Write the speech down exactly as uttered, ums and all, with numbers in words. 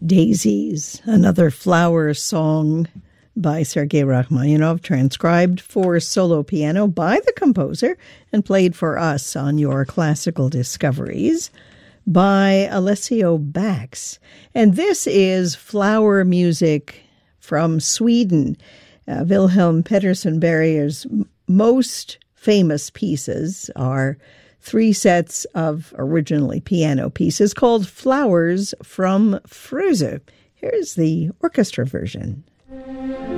Daisies, another flower song by Sergei Rachmaninoff, transcribed for solo piano by the composer and played for us on your Classical Discoveries by Alessio Bax. And this is flower music from Sweden. Uh, Wilhelm Peterson Barrier's most famous pieces are three sets of originally piano pieces called Flowers from Frösö. Here's the orchestra version.